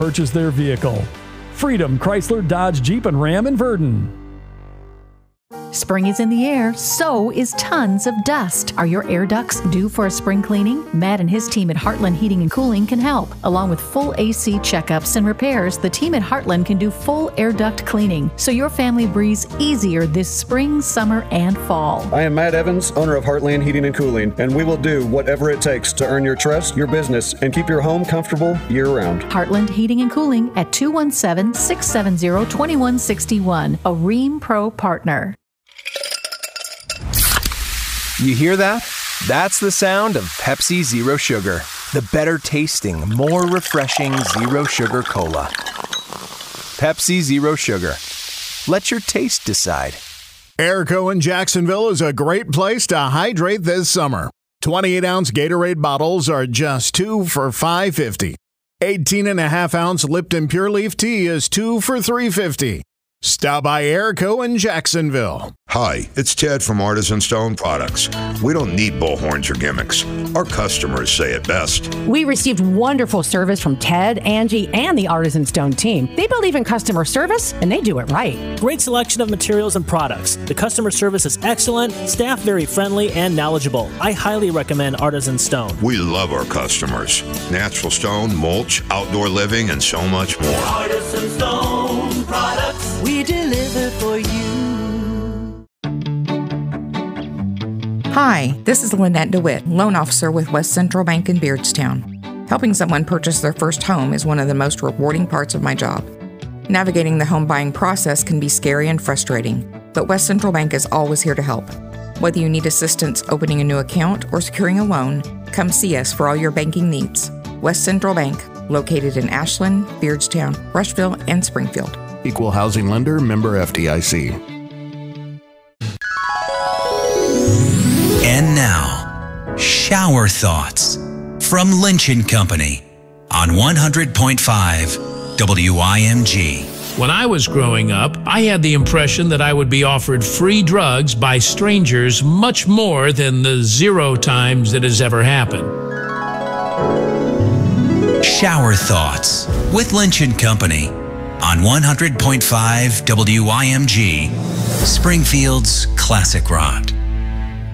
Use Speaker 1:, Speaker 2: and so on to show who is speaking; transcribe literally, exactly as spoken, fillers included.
Speaker 1: purchase their vehicle. Freedom Chrysler Dodge Jeep and Ram in Verdon.
Speaker 2: Spring is in the air, so is tons of dust. Are your air ducts due for a spring cleaning? Matt and his team at Heartland Heating and Cooling can help. Along with full A C checkups and repairs, the team at Heartland can do full air duct cleaning, so your family breathes easier this spring, summer, and fall.
Speaker 3: I am Matt Evans, owner of Heartland Heating and Cooling, and we will do whatever it takes to earn your trust, your business, and keep your home comfortable year-round.
Speaker 2: Heartland Heating and Cooling at two one seven, six seven zero, two one six one, a Rheem Pro partner.
Speaker 4: You hear that? That's the sound of Pepsi Zero Sugar. The better tasting, more refreshing Zero Sugar Cola. Pepsi Zero Sugar. Let your taste decide.
Speaker 5: Airco in Jacksonville is a great place to hydrate this summer. twenty-eight ounce Gatorade bottles are just two for five fifty. eighteen and a half ounce Lipton Pure Leaf Tea is two for three fifty. Stop by Airco in Jacksonville.
Speaker 6: Hi, it's Ted from Artisan Stone Products. We don't need bullhorns or gimmicks. Our customers say it best.
Speaker 7: We received wonderful service from Ted, Angie, and the Artisan Stone team. They believe in customer service, and they do it right.
Speaker 8: Great selection of materials and products. The customer service is excellent, staff very friendly and knowledgeable. I highly recommend Artisan Stone.
Speaker 6: We love our customers. Natural stone, mulch, outdoor living, and so much more.
Speaker 9: Artisan Stone Products. We deliver for you.
Speaker 10: Hi, this is Lynette DeWitt, loan officer with West Central Bank in Beardstown. Helping someone purchase their first home is one of the most rewarding parts of my job. Navigating the home buying process can be scary and frustrating, but West Central Bank is always here to help. Whether you need assistance opening a new account or securing a loan, come see us for all your banking needs. West Central Bank, located in Ashland, Beardstown, Rushville, and Springfield.
Speaker 5: Equal housing lender, member F D I C.
Speaker 11: And now, Shower Thoughts from Lynch and Company on one hundred point five W I M G.
Speaker 12: When I was growing up, I had the impression that I would be offered free drugs by strangers much more than the zero times that has ever happened.
Speaker 11: Shower Thoughts with Lynch and Company on one hundred point five W I M G, Springfield's Classic Rock.